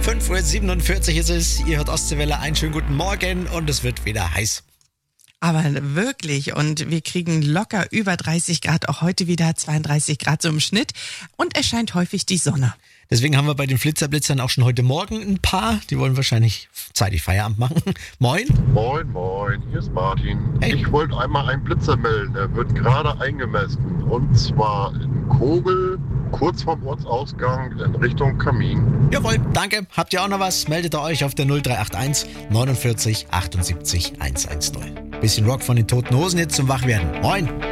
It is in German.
5:47 Uhr ist es. Ihr hört Ostseewelle. Einen schönen guten Morgen und es wird wieder heiß. Aber wirklich, und wir kriegen locker über 30 Grad, auch heute wieder 32 Grad so im Schnitt, und es scheint häufig die Sonne. Deswegen haben wir bei den Flitzerblitzern auch schon heute Morgen ein paar. Die wollen wahrscheinlich zeitig Feierabend machen. Moin. Moin, hier ist Martin. Hey. Ich wollte einmal einen Blitzer melden. Er wird gerade eingemessen. Und zwar in Kogel, kurz vorm Ortsausgang in Richtung Kamin. Jawohl, danke. Habt ihr auch noch was? Meldet ihr euch auf der 0381 49 78 110. Bisschen Rock von den Toten Hosen jetzt zum Wachwerden. Moin.